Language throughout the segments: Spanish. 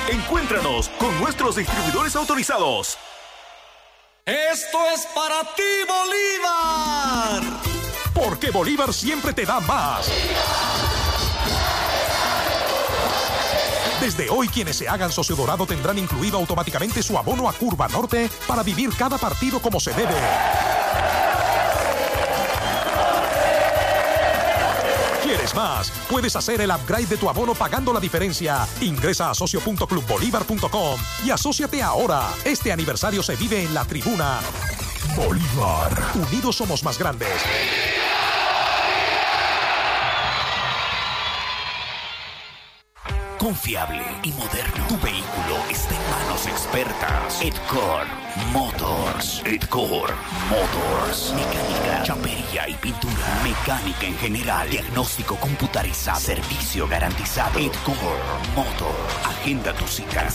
Encuéntranos con nuestros distribuidores autorizados. Esto es para ti, Bolívar. Porque Bolívar siempre te da más. Desde hoy, quienes se hagan socio dorado tendrán incluido automáticamente su abono a Curva Norte para vivir cada partido como se debe. ¿Quieres más? Puedes hacer el upgrade de tu abono pagando la diferencia. Ingresa a socio.clubbolivar.com y asóciate ahora. Este aniversario se vive en la tribuna. Bolívar. Unidos somos más grandes. Confiable y moderno. Tu vehículo está en manos expertas. Edcore Motors. Edcore Motors. Mecánica, chapería y pintura. Mecánica en general. Diagnóstico computarizado. Servicio garantizado. Edcore Motors. Agenda tu cita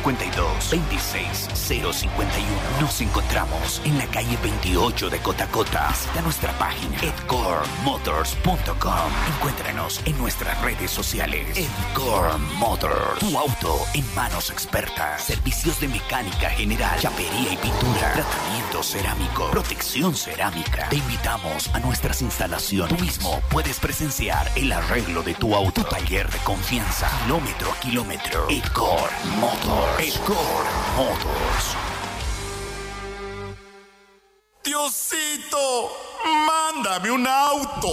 752-26051. Nos encontramos en la calle 28 de Cotacota. Visita nuestra página edcoremotors.com. Encuéntranos en nuestras redes sociales. Edcore Motors. Tu auto en manos expertas. Servicios de mecánica general, chapería y pintura. Tratamiento cerámico. Protección cerámica. Te invitamos a nuestras instalaciones. Tú mismo puedes presenciar el arreglo de tu auto. Tu taller de confianza. Kilómetro a kilómetro. Edcore Motors. Edcore Motors. Diosito, mándame un auto.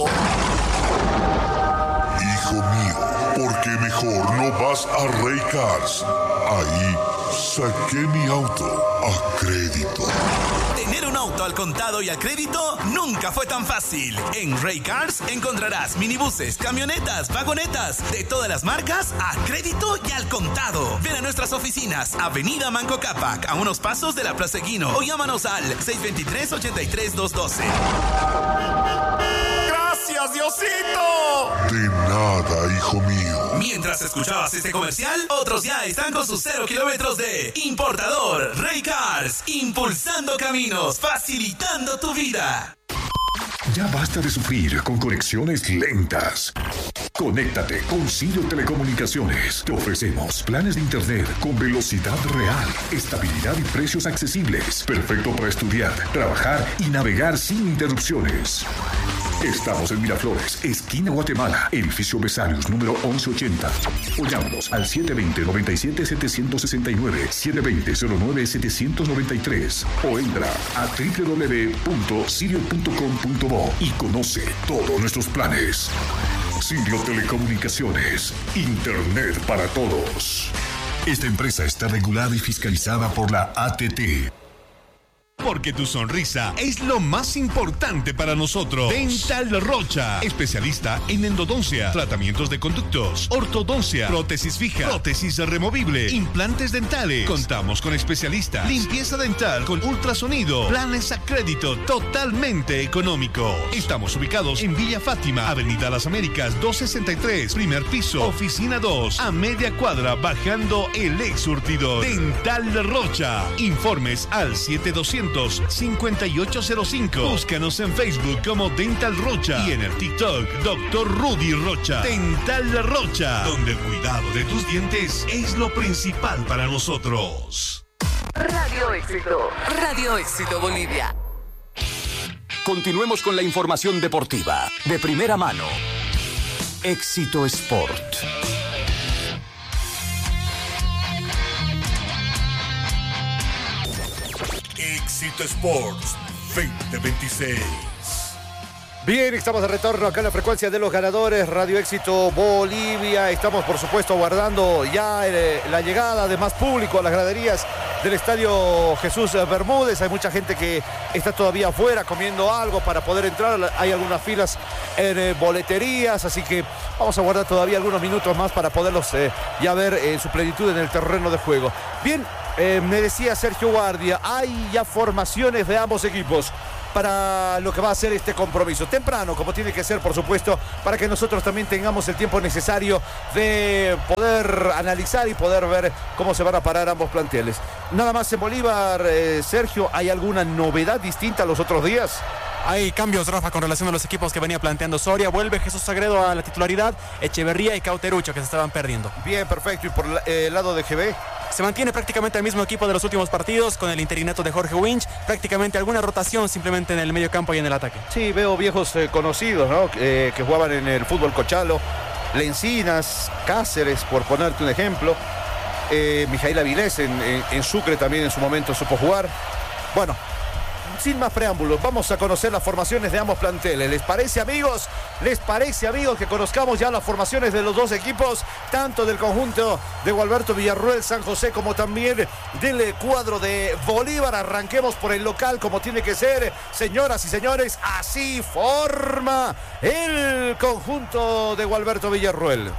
Hijo mío, ¿por qué mejor no vas a Ray Cars? Ahí saqué mi auto a crédito. Tener un auto al contado y al crédito nunca fue tan fácil. En Ray Cars encontrarás minibuses, camionetas, vagonetas de todas las marcas a crédito y al contado. Ven a nuestras oficinas, Avenida Manco Cápac, a unos pasos de la Plaza Eguino, o llámanos al 623-83212. ¡Gracias, Diosito! De nada, hijo mío. Mientras escuchabas este comercial, otros ya están con sus 0 kilómetros de importador. Ray Cars, impulsando caminos, facilitando tu vida. Ya basta de sufrir con conexiones lentas. Conéctate con Sirio Telecomunicaciones. Te ofrecemos planes de internet con velocidad real, estabilidad y precios accesibles. Perfecto para estudiar, trabajar y navegar sin interrupciones. Estamos en Miraflores, esquina Guatemala, edificio Besarios, número 1180. O llámanos al 720-97-769, 720-09-793. O entra a www.sirio.com.bo y conoce todos nuestros planes. Sirio Telecomunicaciones, Internet para todos. Esta empresa está regulada y fiscalizada por la ATT. Porque tu sonrisa es lo más importante para nosotros. Dental Rocha, especialista en endodoncia, tratamientos de conductos, ortodoncia, prótesis fija, prótesis removible, implantes dentales. Contamos con especialistas, limpieza dental con ultrasonido, planes a crédito totalmente económico. Estamos ubicados en Villa Fátima, Avenida Las Américas 263, primer piso, oficina 2, a media cuadra bajando el ex surtidor. Dental Rocha. Informes al 7200-5805. Búscanos en Facebook como Dental Rocha y en el TikTok Dr. Rudy Rocha. Dental Rocha, donde el cuidado de tus dientes es lo principal para nosotros. Radio Éxito. Radio Éxito Bolivia. Continuemos con la información deportiva de primera mano. Éxito Sport. Éxito Sports 2026. Bien, estamos de retorno acá en la frecuencia de los ganadores, Radio Éxito Bolivia. Estamos, por supuesto, aguardando ya la llegada de más público a las graderías del Estadio Jesús Bermúdez. Hay mucha gente que está todavía afuera comiendo algo para poder entrar. Hay algunas filas en boleterías, así que vamos a aguardar todavía algunos minutos más para poderlos ya ver en su plenitud en el terreno de juego. Bien, me decía Sergio Guardia, hay ya formaciones de ambos equipos para lo que va a ser este compromiso. Temprano, como tiene que ser, por supuesto, para que nosotros también tengamos el tiempo necesario de poder analizar y poder ver cómo se van a parar ambos planteles. Nada más en Bolívar, Sergio, ¿hay alguna novedad distinta a los otros días? Hay cambios, Rafa, con relación a los equipos que venía planteando Soria. Vuelve Jesús Sagredo a la titularidad, Echeverría y Cauterucho, que se estaban perdiendo. Bien, perfecto. Y por el lado de GB, se mantiene prácticamente el mismo equipo de los últimos partidos, con el interinato de Jorge Winch. Prácticamente alguna rotación simplemente en el medio campo y en el ataque. Sí, veo viejos conocidos, ¿no? Que jugaban en el fútbol Cochalo. Lencinas, Cáceres, por ponerte un ejemplo. Mijail Avilés en Sucre también en su momento supo jugar. Bueno, sin más preámbulos, vamos a conocer las formaciones de ambos planteles. ¿Les parece, amigos? ¿Les parece, amigos, que conozcamos ya las formaciones de los dos equipos? Tanto del conjunto de Gualberto Villarroel San José como también del cuadro de Bolívar. Arranquemos por el local como tiene que ser. Señoras y señores, así forma el conjunto de Gualberto Villarroel.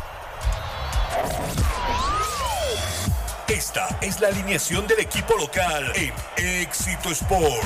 Esta es la alineación del equipo local en Éxito Sport.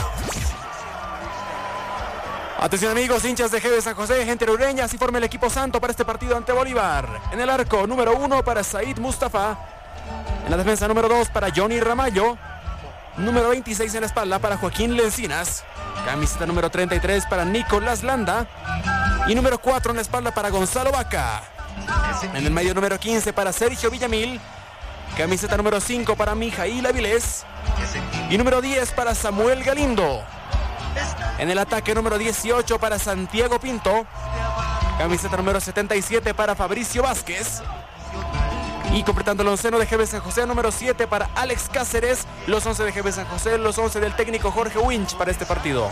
Atención, amigos, hinchas de GB San José, gente lureña, así forma el equipo santo para este partido ante Bolívar. En el arco, número 1 para Said Mustafa. En la defensa, número 2 para Johnny Ramallo. Número 26 en la espalda para Joaquín Lencinas. Camiseta número 33 para Nicolás Landa. Y número 4 en la espalda para Gonzalo Vaca. En el medio, número 15 para Sergio Villamil. Camiseta número 5 para Mijail Avilés. Y número 10 para Samuel Galindo. En el ataque, número 18 para Santiago Pinto. Camiseta número 77 para Fabricio Vázquez. Y completando el onceno de GB San José, número 7 para Alex Cáceres. Los 11 de GB San José, los 11 del técnico Jorge Winch para este partido.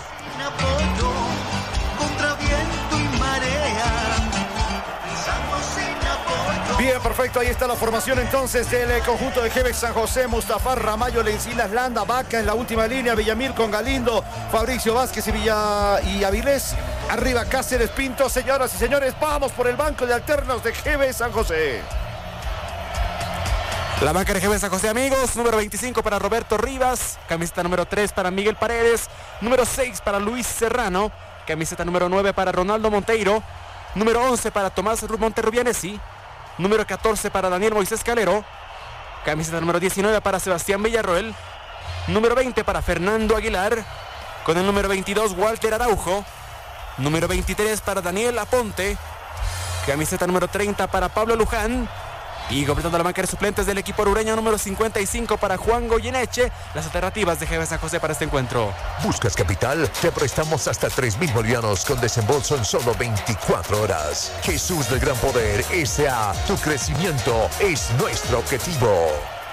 Bien, perfecto, ahí está la formación entonces del conjunto de GB San José. Mustafa, Ramallo, Lencinas, Landa, Vaca en la última línea, Villamil con Galindo, Fabricio Vázquez y Avilés. Arriba Cáceres, Pinto. Señoras y señores, vamos por el banco de alternos de GB San José. La banca de GB San José, amigos. Número 25 para Roberto Rivas. Camiseta número 3 para Miguel Paredes. Número 6 para Luis Serrano. Camiseta número 9 para Ronaldo Monteiro. Número 11 para Tomás Monterrubianesi. Número 14 para Daniel Moisés Calero. Camiseta número 19 para Sebastián Villarroel. Número 20 para Fernando Aguilar. Con el número 22 Walter Araujo. Número 23 para Daniel Aponte. Camiseta número 30 para Pablo Luján. Y completando la banca de suplentes del equipo orureño, número 55 para Juan Goyeneche. Las alternativas de GB San José para este encuentro. ¿Buscas capital? Te prestamos hasta 3,000 bolivianos con desembolso en solo 24 horas. Jesús del Gran Poder S.A. Tu crecimiento es nuestro objetivo.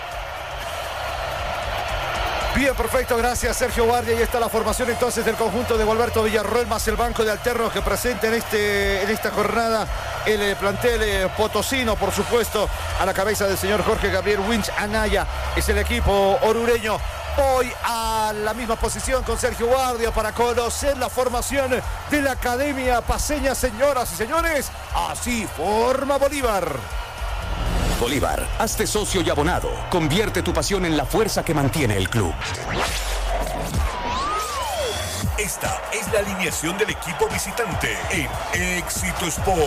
Bien, perfecto, gracias Sergio Guardia. Ahí está la formación entonces del conjunto de Gualberto Villarroel, más el banco de alternos que presenta en esta jornada el plantel potosino, por supuesto, a la cabeza del señor Jorge Gabriel Winch Anaya. Es el equipo orureño. Voy a la misma posición con Sergio Guardia para conocer la formación de la Academia Paceña. Señoras y señores, así forma Bolívar. Bolívar, hazte socio y abonado. Convierte tu pasión en la fuerza que mantiene el club. Esta es la alineación del equipo visitante en Éxito Sport.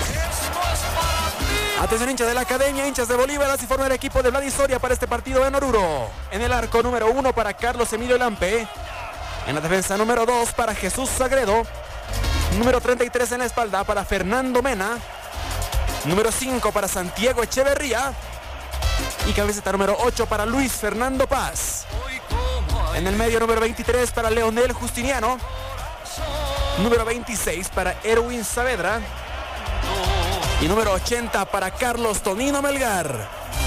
Atención, hinchas de la Academia, hinchas de Bolívar, así forma el equipo de Vladi Soria para este partido en Oruro. En el arco, número 1 para Carlos Emilio Lampe. En la defensa, número 2 para Jesús Sagredo. Número 33 en la espalda para Fernando Mena. Número 5 para Santiago Echeverría. Y camiseta número 8 para Luis Fernando Paz. En el medio, número 23 para Leonel Justiniano. Número 26 para Erwin Saavedra. Y número 80 para Carlos Tonino Melgar.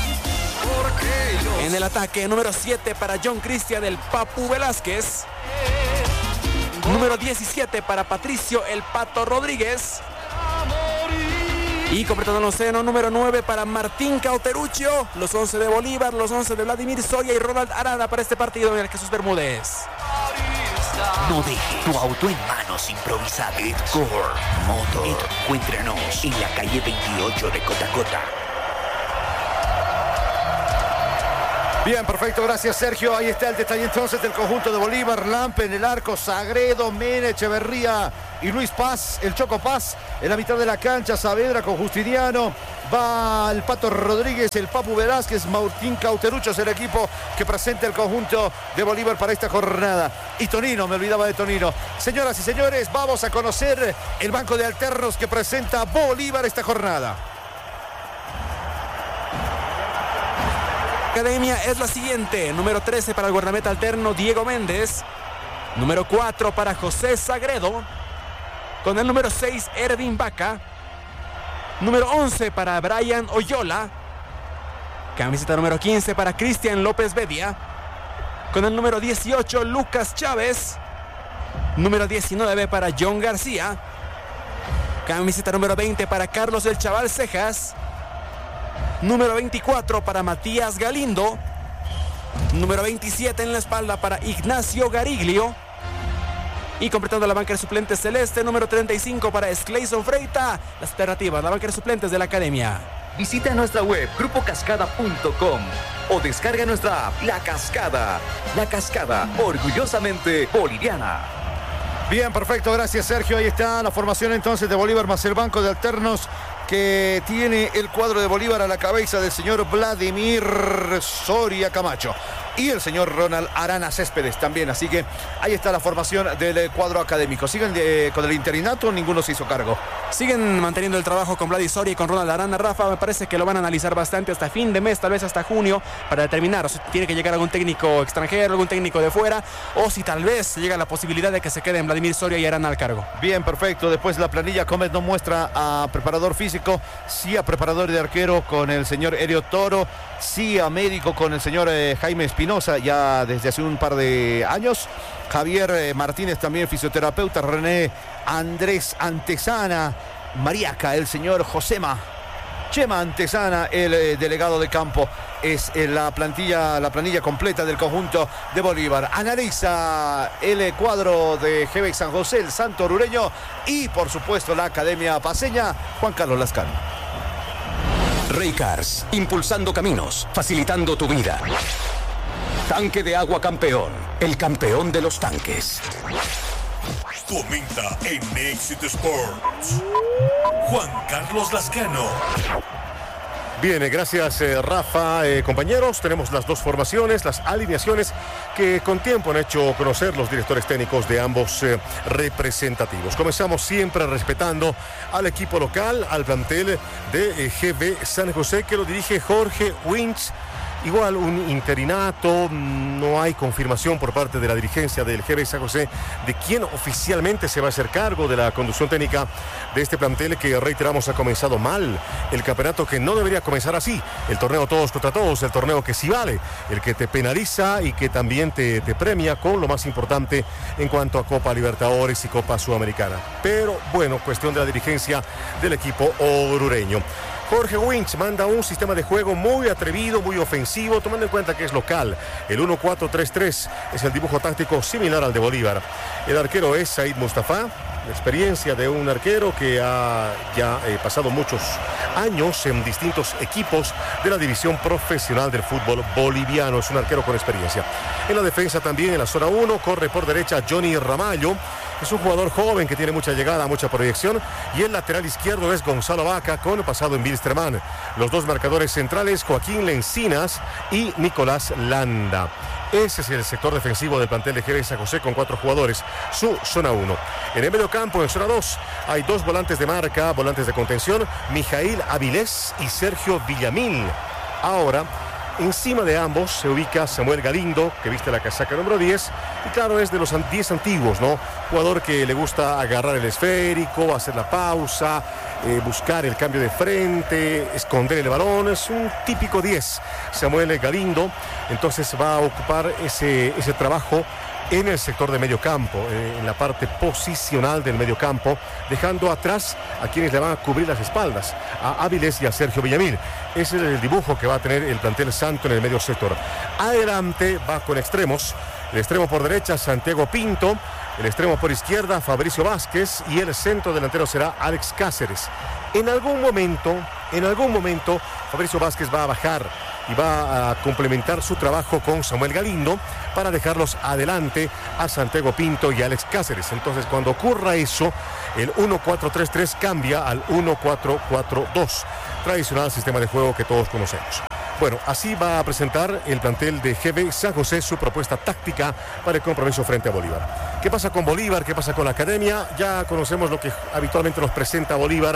En el ataque, número 7 para John Cristian del Papu Velázquez. Número 17 para Patricio El Pato Rodríguez. Y completando el onceno, número 9 para Martín Cauteruccio. Los 11 de Bolívar, los 11 de Vladimir Soria y Ronald Arana para este partido en el Jesús Bermúdez. No deje tu auto en manos improvisadas. Edcore Motor. Encuéntranos en la calle 28 de Cotacota. Bien, perfecto, gracias Sergio. Ahí está el detalle entonces del conjunto de Bolívar. Lampe en el arco, Sagredo, Mena, Echeverría y Luis Paz, el Choco Paz. En la mitad de la cancha, Saavedra con Justiniano. Va el Pato Rodríguez, el Papu Velázquez, Martín Cauterucho es el equipo que presenta el conjunto de Bolívar para esta jornada. Y Tonino, me olvidaba de Tonino. Señoras y señores, vamos a conocer el banco de alternos que presenta Bolívar esta jornada. Academia es la siguiente: número 13 para el guardameta alterno Diego Méndez, número 4 para José Sagredo, con el número 6 Ervin Vaca, número 11 para Brian Oyola, camiseta número 15 para Cristian López Bedia, con el número 18 Lucas Chávez, número 19 para John García, camiseta número 20 para Carlos El Chaval Cejas, número 24 para Matías Galindo, número 27 en la espalda para Ignacio Gariglio, y completando la banca de suplentes celeste, número 35 para Sclayson Freita. Las alternativas, la banca de suplentes de la academia. Visita nuestra web grupocascada.com o descarga nuestra app La Cascada. La Cascada, orgullosamente boliviana. Bien, perfecto, gracias Sergio. Ahí está la formación entonces de Bolívar más el banco de alternos que tiene el cuadro de Bolívar a la cabeza del señor Vladimir Soria Camacho y el señor Ronald Arana Céspedes también. Así que ahí está la formación del cuadro académico. ¿Siguen con el interinato? Ninguno se hizo cargo. Siguen manteniendo el trabajo con Vladimir Soria y con Ronald Arana. Rafa, me parece que lo van a analizar bastante hasta fin de mes, tal vez hasta junio, para determinar si tiene que llegar algún técnico extranjero, algún técnico de fuera, o si tal vez llega la posibilidad de que se queden Vladimir Soria y Arana al cargo. Bien, perfecto. Después la planilla Comet no muestra a preparador físico, sí a preparador de arquero con el señor Elio Toro, sí a médico con el señor Jaime Espinosa ya desde hace un par de años, Javier Martínez también fisioterapeuta, René Andrés Antesana, Mariaca el señor Josema, Chema Antesana el delegado de campo. Es la planilla completa del conjunto de Bolívar. Analiza el cuadro de GB San José, el Santo Orureño y por supuesto la Academia Paceña, Juan Carlos Lascano. Raycars, impulsando caminos, facilitando tu vida. Tanque de agua campeón, el campeón de los tanques. Comenta en Éxito Sports, Juan Carlos Lascano. Bien, gracias Rafa. Compañeros, tenemos las dos formaciones, las alineaciones que con tiempo han hecho conocer los directores técnicos de ambos representativos. Comenzamos siempre respetando al equipo local, al plantel de GB San José, que lo dirige Jorge Winch. Igual un interinato, no hay confirmación por parte de la dirigencia del GB San José de quién oficialmente se va a hacer cargo de la conducción técnica de este plantel que, reiteramos, ha comenzado mal. El campeonato que no debería comenzar así. El torneo todos contra todos, el torneo que sí vale, el que te penaliza y que también te premia con lo más importante en cuanto a Copa Libertadores y Copa Sudamericana. Pero bueno, cuestión de la dirigencia del equipo orureño. Jorge Winch manda un sistema de juego muy atrevido, muy ofensivo, tomando en cuenta que es local. El 1-4-3-3 es el dibujo táctico similar al de Bolívar. El arquero es Said Mustafa, la experiencia de un arquero que ha ya pasado muchos años en distintos equipos de la división profesional del fútbol boliviano. Es un arquero con experiencia. En la defensa también, en la zona 1, corre por derecha Johnny Ramallo. Es un jugador joven que tiene mucha llegada, mucha proyección. Y el lateral izquierdo es Gonzalo Vaca, con pasado en Wilstermann. Los dos marcadores centrales, Joaquín Lencinas y Nicolás Landa. Ese es el sector defensivo del plantel de GB San José con 4 jugadores, su zona 1. En el medio campo, en zona 2, hay 2 volantes de marca, volantes de contención, Mijail Avilés y Sergio Villamil. Ahora, encima de ambos se ubica Samuel Galindo, que viste la casaca número 10, y claro, es de los 10 antiguos, ¿no? Jugador que le gusta agarrar el esférico, hacer la pausa, buscar el cambio de frente, esconder el balón. Es un típico 10, Samuel Galindo. Entonces va a ocupar ese trabajo en el sector de medio campo, en la parte posicional del medio campo, dejando atrás a quienes le van a cubrir las espaldas, a Áviles y a Sergio Villamil. Ese es el dibujo que va a tener el plantel santo en el medio sector. Adelante va con extremos. El extremo por derecha, Santiago Pinto. El extremo por izquierda, Fabricio Vázquez. Y el centro delantero será Alex Cáceres. En algún momento, Fabricio Vázquez va a bajar y va a complementar su trabajo con Samuel Galindo para dejarlos adelante a Santiago Pinto y Alex Cáceres. Entonces, cuando ocurra eso, el 1-4-3-3 cambia al 1-4-4-2, tradicional sistema de juego que todos conocemos. Bueno, así va a presentar el plantel de GB San José su propuesta táctica para el compromiso frente a Bolívar. ¿Qué pasa con Bolívar? ¿Qué pasa con la academia? Ya conocemos lo que habitualmente nos presenta Bolívar,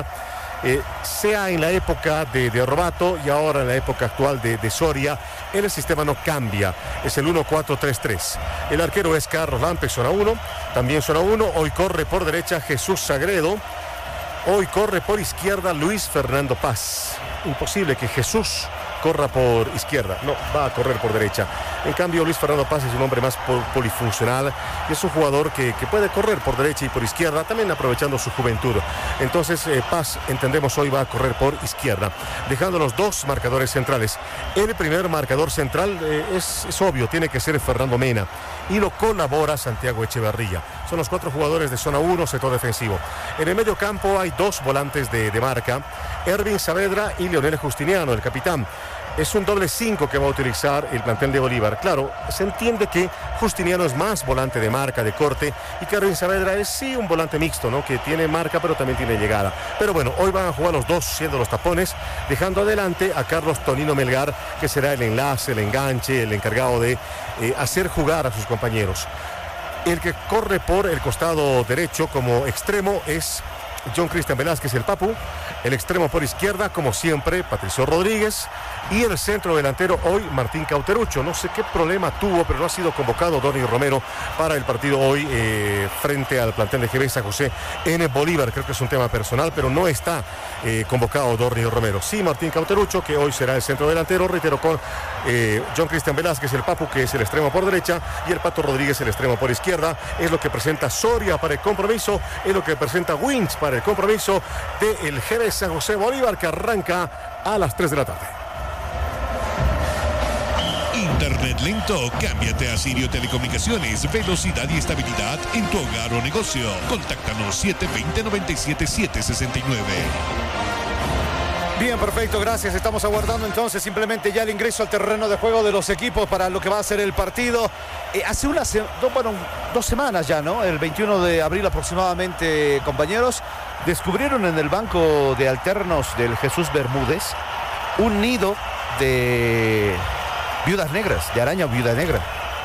sea en la época de Robato y ahora en la época actual de Soria. El sistema no cambia, es el 1-4-3-3. El arquero es Carlos Lampe, zona 1, también zona 1. Hoy corre por derecha Jesús Sagredo, hoy corre por izquierda Luis Fernando Paz. Imposible que Jesús corra por izquierda, no, va a correr por derecha. En cambio, Luis Fernando Paz es un hombre más polifuncional y es un jugador que puede correr por derecha y por izquierda, también aprovechando su juventud. Entonces, Paz, entendemos, hoy va a correr por izquierda, dejando los dos marcadores centrales. El primer marcador central es obvio, tiene que ser Fernando Mena, y lo colabora Santiago Echeverría. Son los 4 jugadores de zona 1, sector defensivo. En el medio campo hay 2 volantes de marca, Ervin Saavedra y Leonel Justiniano, el capitán. Es un doble 5 que va a utilizar el plantel de Bolívar. Claro, se entiende que Justiniano es más volante de marca, de corte, y que Ervin Saavedra es sí un volante mixto, ¿no? Que tiene marca pero también tiene llegada. Pero bueno, hoy van a jugar los dos siendo los tapones, dejando adelante a Carlos Tonino Melgar, que será el enlace, el enganche, el encargado de hacer jugar a sus compañeros. El que corre por el costado derecho como extremo es John Cristian Velázquez, el Papu. El extremo por izquierda, como siempre, Patricio Rodríguez. Y el centro delantero hoy, Martín Cauterucho. No sé qué problema tuvo, pero no ha sido convocado Donny Romero para el partido hoy frente al plantel de GB San José en Bolívar. Creo que es un tema personal, pero no está convocado Donny Romero. Sí, Martín Cauterucho, que hoy será el centro delantero, reitero, con John Cristian Velázquez, el Papu, que es el extremo por derecha, y el Pato Rodríguez, el extremo por izquierda. Es lo que presenta Soria para el compromiso, es lo que presenta Wins para el compromiso del GB San José Bolívar, que arranca a las 3 de la tarde. Internet lento, cámbiate a Sirio Telecomunicaciones. Velocidad y estabilidad en tu hogar o negocio. Contáctanos 720-97769. Bien, perfecto, gracias. Estamos aguardando entonces simplemente ya el ingreso al terreno de juego de los equipos para lo que va a ser el partido. Hace 2 semanas ya, ¿no? El 21 de abril aproximadamente, compañeros, descubrieron en el banco de alternos del Jesús Bermúdez un nido de viudas negras, de araña viuda negra.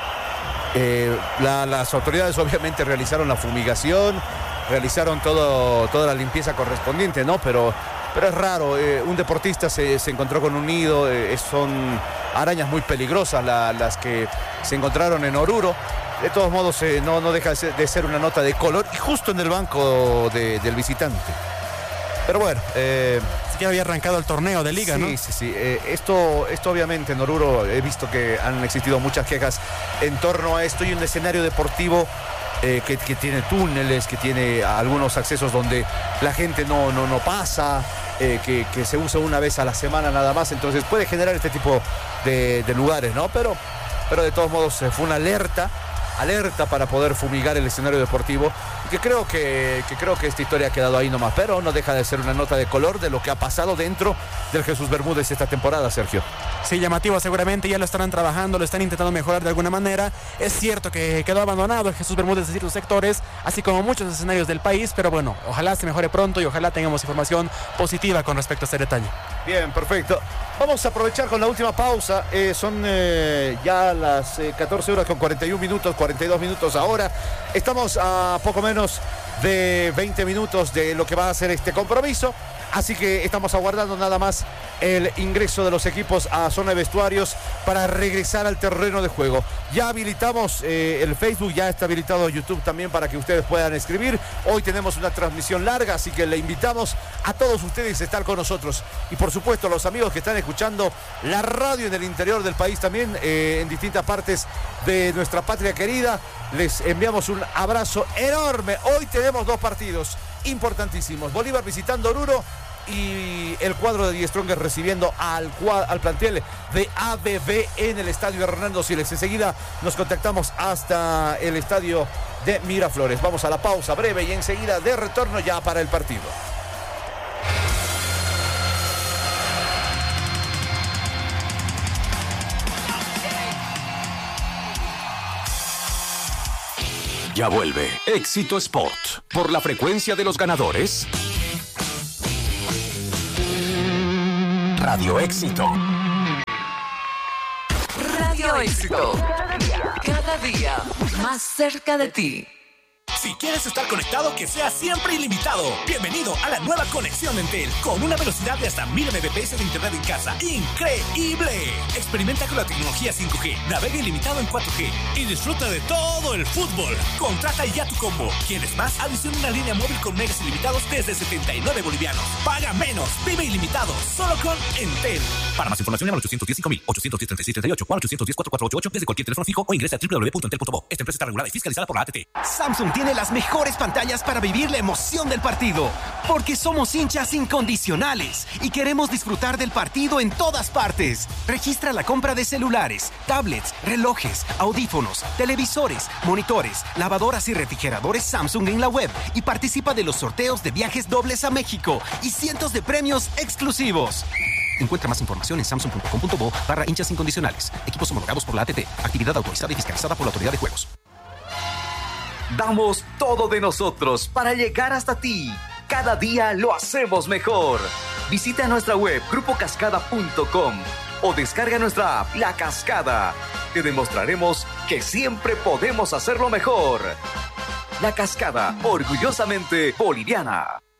Las autoridades obviamente realizaron la fumigación, realizaron toda la limpieza correspondiente, ¿no? Pero es raro, un deportista se encontró con un nido, son arañas muy peligrosas las que se encontraron en Oruro. De todos modos, no deja de ser una nota de color, y justo en el banco del visitante. Pero bueno, ya había arrancado el torneo de liga, sí, ¿no? Sí. Esto obviamente en Oruro he visto que han existido muchas quejas en torno a esto, y un escenario deportivo que tiene túneles, que tiene algunos accesos donde la gente no pasa, que se usa una vez a la semana nada más, entonces puede generar este tipo de lugares, ¿no? Pero de todos modos fue una alerta para poder fumigar el escenario deportivo, que creo que esta historia ha quedado ahí nomás, pero no deja de ser una nota de color de lo que ha pasado dentro del Jesús Bermúdez esta temporada, Sergio. Sí, llamativo, seguramente ya lo estarán trabajando, lo están intentando mejorar de alguna manera. Es cierto que quedó abandonado el Jesús Bermúdez de ciertos sectores, así como muchos escenarios del país, pero bueno, ojalá se mejore pronto y ojalá tengamos información positiva con respecto a este detalle. Bien, perfecto. Vamos a aprovechar con la última pausa. Son ya las 14 horas con 41 minutos, 42 minutos ahora. Estamos a poco menos de 20 minutos de lo que va a ser este compromiso. Así que estamos aguardando nada más el ingreso de los equipos a zona de vestuarios para regresar al terreno de juego. Ya habilitamos el Facebook, ya está habilitado YouTube también para que ustedes puedan escribir. Hoy tenemos una transmisión larga, así que le invitamos a todos ustedes a estar con nosotros. Y por supuesto a los amigos que están escuchando la radio en el interior del país también, en distintas partes de nuestra patria querida, les enviamos un abrazo enorme. Hoy tenemos 2 partidos importantísimos. Bolívar visitando Oruro y el cuadro de Die Strongest recibiendo al plantel de ABB en el estadio Hernando Siles. Enseguida nos contactamos hasta el estadio de Miraflores. Vamos a la pausa breve y enseguida de retorno ya para el partido. Ya vuelve Éxito Sport por la frecuencia de los ganadores. Radio Éxito. Radio Éxito. Cada día más cerca de ti. Si quieres estar conectado, que sea siempre ilimitado. Bienvenido a la nueva conexión de Entel, con una velocidad de hasta 1000 Mbps de internet en casa. ¡Increíble! Experimenta con la tecnología 5G, navega ilimitado en 4G y disfruta de todo el fútbol. Contrata ya tu combo. ¿Quieres más? Adiciona una línea móvil con megas ilimitados desde 79 bolivianos. Paga menos, vive ilimitado, solo con Entel. Para más información, llama al 810-5000, 810-3638 o al 810-4488 desde cualquier teléfono fijo o ingresa a www.entel.bo. Esta empresa está regulada y fiscalizada por la ATT. Samsung tiene las mejores pantallas para vivir la emoción del partido, porque somos hinchas incondicionales y queremos disfrutar del partido en todas partes. Registra la compra de celulares, tablets, relojes, audífonos, televisores, monitores, lavadoras y refrigeradores Samsung en la web y participa de los sorteos de viajes dobles a México y cientos de premios exclusivos. Encuentra más información en samsung.com.bo/hinchas incondicionales. Equipos homologados por la ATT. Actividad autorizada y fiscalizada por la Autoridad de Juegos. Damos todo de nosotros para llegar hasta ti. Cada día lo hacemos mejor. Visita nuestra web grupocascada.com o descarga nuestra app La Cascada. Te demostraremos que siempre podemos hacerlo mejor. La Cascada, orgullosamente boliviana.